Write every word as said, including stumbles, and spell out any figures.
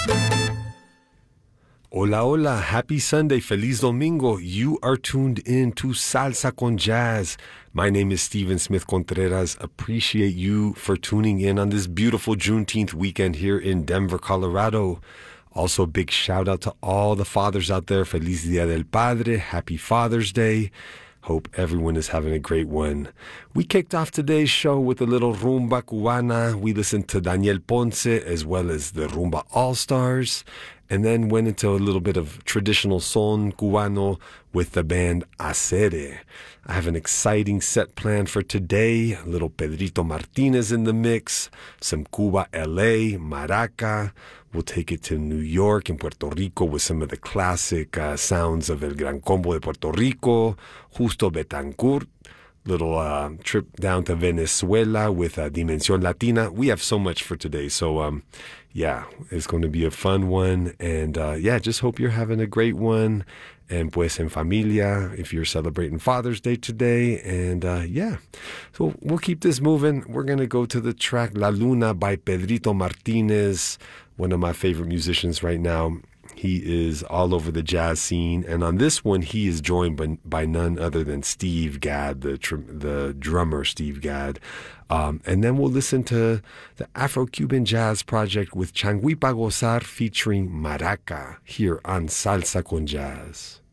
Hola, hola. Happy Sunday. Feliz Domingo. You are tuned in to Salsa con Jazz. My name is Steven Smith Contreras. Appreciate you for tuning in on this beautiful Juneteenth weekend here in Denver, Colorado. Also, big shout out to all the fathers out there. Feliz Dia del Padre. Happy Father's Day. Hope everyone is having a great one. We kicked off today's show with a little rumba cubana. We listened to Daniel Ponce as well as the Rumba All-Stars, and then went into a little bit of traditional son cubano with the band Acere. I have an exciting set planned for today. A little Pedrito Martinez in the mix, some Cuba L A, Maraca. We'll take it to New York and Puerto Rico with some of the classic uh, sounds of El Gran Combo de Puerto Rico, Justo Betancourt. Little uh, trip down to Venezuela with uh, Dimensión Latina. We have so much for today. So, um, yeah, it's going to be a fun one. And, uh, yeah, just hope you're having a great one. And pues en familia, if you're celebrating Father's Day today. And, uh, yeah, so we'll keep this moving. We're going to go to the track La Luna by Pedrito Martinez, one of my favorite musicians right now. He is all over the jazz scene, and on this one, he is joined by, by none other than Steve Gadd, the tr- the drummer Steve Gadd. Um, and then we'll listen to the Afro-Cuban Jazz Project with Changuipa Gozar featuring Maraca here on Salsa con Jazz.